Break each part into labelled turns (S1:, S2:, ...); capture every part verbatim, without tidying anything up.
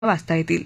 S1: वाचता येतील.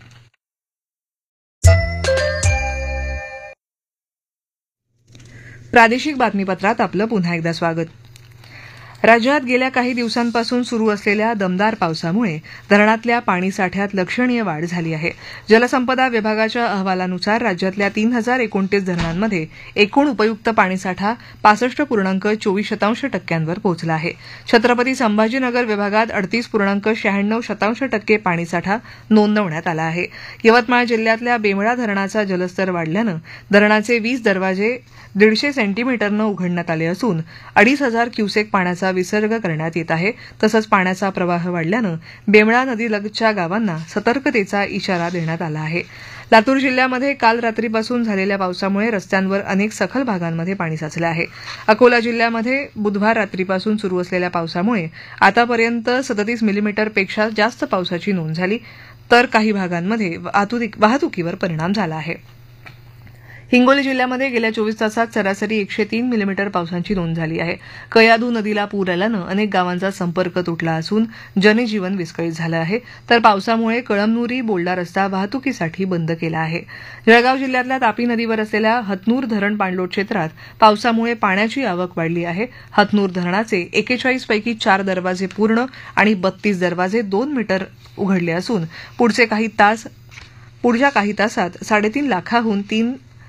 S1: प्रादेशिक बातमीपत्रात आपलं पुन्हा एकदा स्वागत. राज्यात गेल्या काही दिवसांपासून सुरू असलेल्या दमदार पावसामुळे धरणातल्या पाणीसाठ्यात लक्षणीय वाढ झाली आहे. जलसंपदा विभागाच्या अहवालानुसार राज्यातल्या तीन हजार एकोणतीस धरणांमध्ये एकूण उपयुक्त पाणीसाठा पासष्ट पूर्णांक चोवीस शतांश टक्क्यांवर पोहोचला आहे. छत्रपती संभाजीनगर विभागात अडतीस पूर्णांक शहाण्णव शतांश टक्के पाणीसाठा नोंदवण्यात आला आहे. यवतमाळ जिल्ह्यातल्या बेमळा धरणाचा जलस्तर वाढल्यानं धरणाचे वीस दरवाजे दीडशे सेंटीमीटरनं उघडण्यात आले असून अडीच हजार क्युसेक पाण्याचा विसर्ग करण्यात येत आहे. तसंच पाण्याचा प्रवाह वाढल्यानं बेमळा नदीलगतच्या गावांना सतर्कतेचा इशारा देण्यात आला आहे. लातूर जिल्ह्यामध्ये काल रात्रीपासून झालेल्या पावसामुळे रस्त्यांवर अनेक सखल भागांमध्ये पाणी साचलं आहे. अकोला जिल्ह्यामध्ये बुधवार रात्रीपासून सुरू असलेल्या पावसामुळे आतापर्यंत सदतीस मिलीमीटरपेक्षा जास्त पावसाची नोंद झाली, तर काही भागांमध्ये वाहतुकीवर परिणाम झाला आहे. हिंगोली जिल्ह्यामध्ये गेल्या चोवीस तासात सरासरी एकशे तीन मिलीमीटर पावसाची नोंद झाली आहे. कयाधू नदीला पूर आल्यानं अनेक गावांचा संपर्क तुटला असून जनजीवन विस्कळीत झालं आहे. तर पावसामुळे कळमनुरी बोल्डा रस्ता वाहतुकीसाठी बंद केला आहे. जळगाव जिल्ह्यातल्या तापी नदीवर असलेल्या हतनूर धरण पाणलोट क्षेत्रात पावसामुळे पाण्याची आवक वाढली आहे. हतनूर धरणाचे एकेचाळीस पैकी चार दरवाजे पूर्ण आणि बत्तीस दरवाजे दोन मीटर उघडले असून पुढचे काही तास पुढच्या काही तासात साडेतीन लाखाहून तीन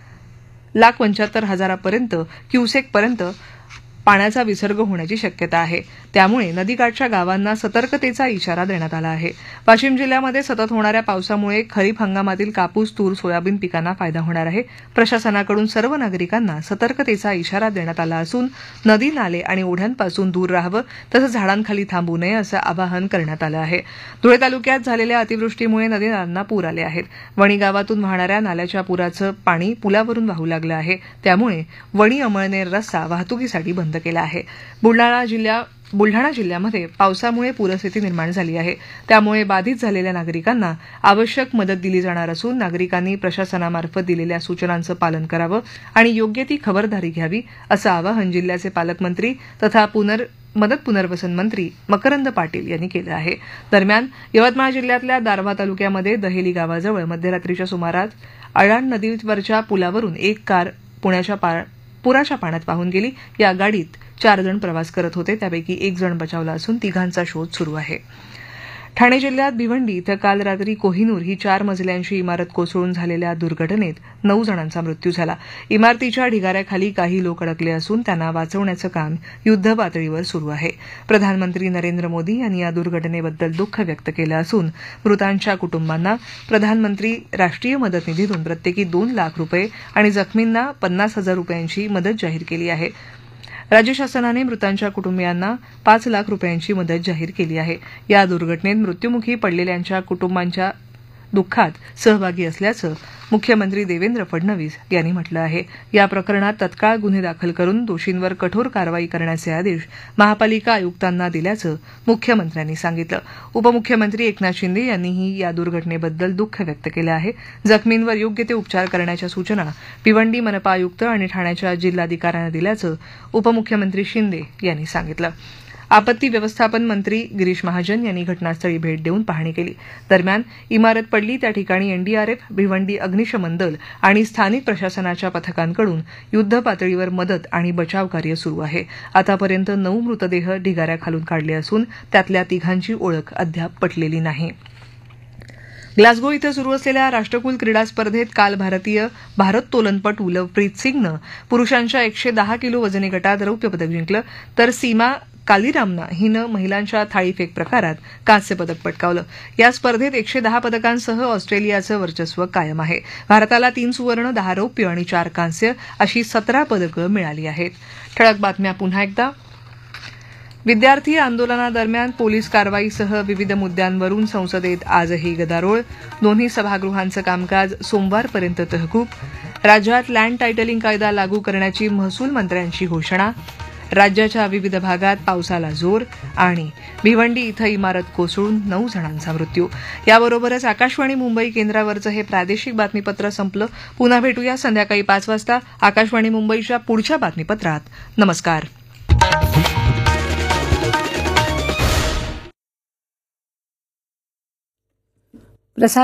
S1: लाख पंच्याहत्तर हजारापर्यंत क्युसेकपर्यंत पाण्याचा विसर्ग होण्याची शक्यता आहे. त्यामुळे नदीकाठच्या गावांना सतर्कतेचा इशारा देण्यात आला आहे. वाशिम जिल्ह्यामध्ये सतत होणाऱ्या पावसामुळे खरीप हंगामातील कापूस, तूर, सोयाबीन पिकांना फायदा होणार आहे. प्रशासनाकडून सर्व नागरिकांना सतर्कतेचा इशारा देण्यात आला असून नदी, नाले आणि ओढ्यांपासून दूर राहावं तसंच झाडांखाली थांबू नये असं आवाहन करण्यात आलं आहे. धुळे तालुक्यात झालेल्या अतिवृष्टीमुळे नदी नाल्यांना पूर आले आहेत. वणी गावातून वाहणाऱ्या नाल्याच्या पुराचं पाणी पुलावरून वाहू लागलं आहे. त्यामुळे वणी अमळनेर रस्ता वाहतुकीसाठी बंद केला आहे. बुलडाणा जिल्हा बुलढाणा जिल्ह्यामध्ये पावसामुळे पूरस्थिती निर्माण झाली आहे. त्यामुळे बाधित झालेल्या नागरिकांना आवश्यक मदत दिली जाणार असून नागरिकांनी प्रशासनामार्फत दिलेल्या सूचनांचं पालन करावं आणि योग्य ती खबरदारी घ्यावी असं आवाहन जिल्ह्याचे पालकमंत्री तथा पुनर मदत पुनर्वसन मंत्री मकरंद पाटील यांनी केलं आहे. दरम्यान यवतमाळ जिल्ह्यातल्या दारव्हा तालुक्यामध्ये दहेली गावाजवळ मध्यरात्रीच्या सुमारास अळाण नदीवरच्या पुलावरून एक कार पुण्याच्या पुराच्या पाण्यात वाहून गेली. या गाडीत चार जण प्रवास करत होते. त्यापैकी एक जण बचावला असून तिघांचा शोध सुरू आहे. ठाणे जिल्ह्यात भिवंडी इथं काल रात्री कोहिनूर ही चार मजल्यांची इमारत कोसळून झालेल्या दुर्घटनेत नऊ जणांचा मृत्यू झाला. इमारतीच्या ढिगाऱ्याखाली काही लोक अडकले असून त्यांना वाचवण्याचं काम युद्धपातळीवर सुरू आहे. प्रधानमंत्री नरेंद्र मोदी यांनी या दुर्घटनेबद्दल दुःख व्यक्त केलं असून मृतांच्या कुटुंबांना प्रधानमंत्री राष्ट्रीय मदत निधीतून प्रत्येकी दोन लाख रुपये आणि जखमींना पन्नास हजार रुपयांची मदत जाहीर केली आहे. राज्य शासनाने मृतांच्या कुटुंबियांना पाच लाख रुपयांची मदत जाहीर केली आहे. या दुर्घटनेत मृत्युमुखी पडलेल्यांच्या कुटुंबांच्या दुःखात सहभागी असल्याचं मुख्यमंत्री देवेंद्र फडणवीस यांनी म्हटलं आहे. या प्रकरणात तत्काळ गुन्हे दाखल करून दोषींवर कठोर कारवाई करण्याचे आदेश महापालिका आयुक्तांना दिल्याचं मुख्यमंत्र्यांनी सांगितलं. उपमुख्यमंत्री एकनाथ शिंदे यांनीही या दुर्घटनेबद्दल दुःख व्यक्त केलं आहे. जखमींवर योग्य ते उपचार करण्याच्या सूचना भिवंडी मनपा आयुक्त आणि ठाण्याच्या जिल्हाधिकाऱ्यांना दिल्याचं उपमुख्यमंत्री शिंदे यांनी सांगितलं. आपत्ती व्यवस्थापन मंत्री गिरीश महाजन यांनी घटनास्थळी भेट देऊन पाहणी केली. दरम्यान इमारत पडली त्या ठिकाणी एनडीआरएफ, भिवंडी अग्निशमन दल आणि स्थानिक प्रशासनाच्या पथकांकडून युद्धपातळीवर मदत आणि बचाव कार्य सुरू आहे. आतापर्यंत नऊ मृतदेह ढिगाऱ्याखालून काढले असून त्यातल्या तिघांची ओळख अद्याप पटलेली नाही. ग्लासगो इथं सुरू असलेल्या राष्ट्रकुल क्रीडा स्पर्धेत काल भारतीय भारोत्तोलनपटू लवप्रीत सिंगनं पुरुषांच्या एकशे दहा किलो वजनी गटात रौप्य पदक जिंकलं, तर सीमा कालीरामना हिनं महिलांच्या थाळीफेक प्रकारात कांस्य पदक पटकावलं. या स्पर्धेत एकशे दहा पदकांसह ऑस्ट्रेलियाचं वर्चस्व कायम आहे. भारताला तीन सुवर्ण, दहा रौप्य आणि चार कांस्य अशी सतरा पदकं मिळाली आहेत. ठळक बातम्या पुन्हा एकदा. विद्यार्थी आंदोलनादरम्यान पोलीस कारवाईसह विविध मुद्द्यांवरून संसदेत आजही गदारोळ. दोन्ही सभागृहांचं कामकाज सोमवारपर्यंत तहकूब. राज्यात लँड टायटलिंग कायदा लागू करण्याची महसूल मंत्र्यांची घोषणा. राज्याच्या विविध भागात पावसाला जोर आणि भिवंडी इथं इमारत कोसळून नऊ जणांचा मृत्यू. याबरोबरच आकाशवाणी मुंबई केंद्रावरचं हे प्रादेशिक बातमीपत्र संपलं. पुन्हा भेटूया संध्याकाळी पाच वाजता आकाशवाणी मुंबईच्या पुढच्या बातमीपत्रात. नमस्कार.
S2: प्रसार